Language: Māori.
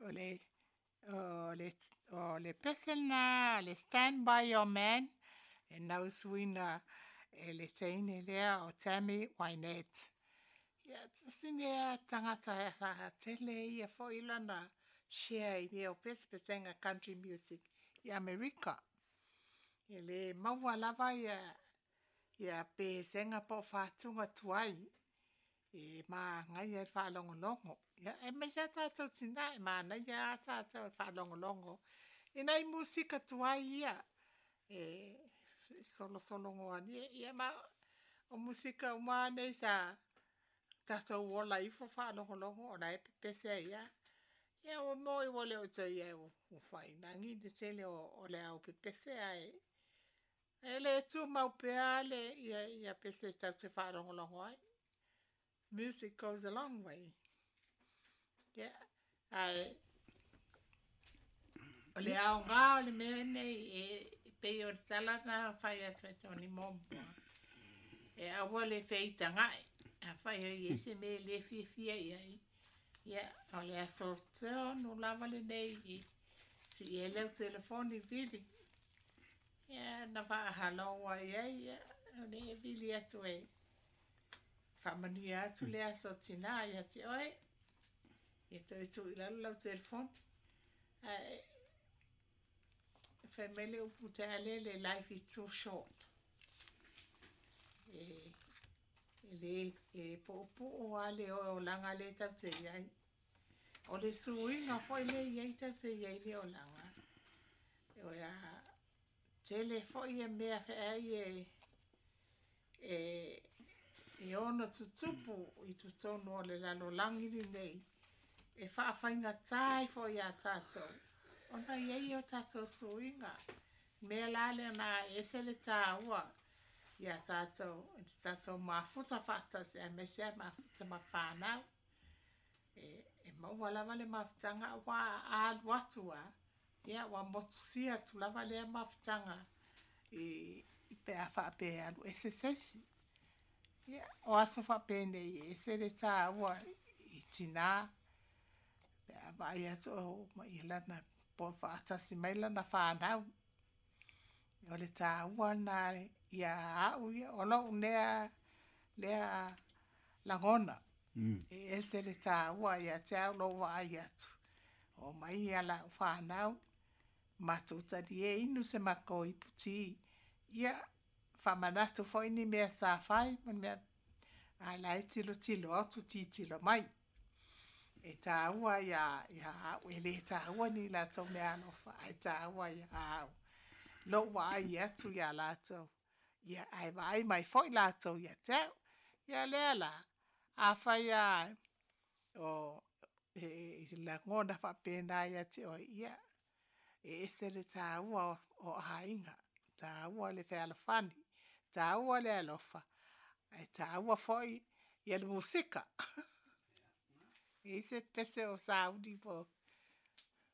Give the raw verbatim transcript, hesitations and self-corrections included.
o le o le o le pesena le Stand By Your Man e nau suina e le teine lea o Tammy Wynette. Ia sine a tangata e sa tele ia fo ilana share i o pes pesenga country music i America. E le maua lava ia ia pesenga po fatunga tuai. E ma ngai e fa longo longo. Ia e me sa tatou tina e ma na ia tatou fa longo longo. E nai musika tuai ia. E solo solo ngoa ni ia ma o musika uma nei sa tatou wola i fo fa longo longo o na e pese ia. Ia o moi wole o toi ia o fai. Na ngi de tele o, o le au pese ai. E le tu mau pea le ia, ia pese tau te fa longo longo ai. Music goes a long way. Yeah. Ai o le au ngā o le mea nei e pei o tala na whai atu e toni mombo. E awa le feita ngai. A whai o i ese me le fia fia i ai. Ia, o le asorteo no lava le nei i si e leu telefoni vili. Ia, na wha haloa i ai, ia, o le e vili atu e. Whamani atu le aso tina i ati oi. Ia toi tu i lalo lau telefoni. Ai, Family upu te ale le life is too short. E, e le e po po o ale o langa le tau te iai. O le suinga foi le iai tau te iai le o langa. E o ia tele foi e mea fe ai e e e ono tutupu i tutono o le lalo langiri nei. E whaafainga tai foi a tātou. Ona iei o tātou suinga. Mea lale na ese le tāua. Ia tātou, tātou mafuta whata se a mesea mafuta ma whanau. E, e maua lava le mafutanga wa a watua. Ia wa motusia tu lava le mafutanga. E, i pea whape alu ese sesi. Ia, o aso whape nei ese le tāua i tina. Pea vai ato ma ilana po whaatasi mailana whanau. O le tāua na ia au ia o lau nea lea langona. Mm. E ese le tāua ia te au lo wai atu. O mai ia la whanau. Matuta di e inu se mako i puti. Ia whamanatu fo ini mea sa whai. Man mea a lai tilo tilo atu ti tilo mai. E tāua ia ia au. E le tāua ni la tau mea alofa. E tāua ia au. Lo wai atu ia la tau. Ia ai vai mai foi la tau ia tau. Ia lea la. A whai a o e la ngona whapena ia te o ia. E ese le tāua o, o hainga. Tāua le wheala whani. Tāua le alofa. E tāua foi ia le musika. E ese pese o Saudi po.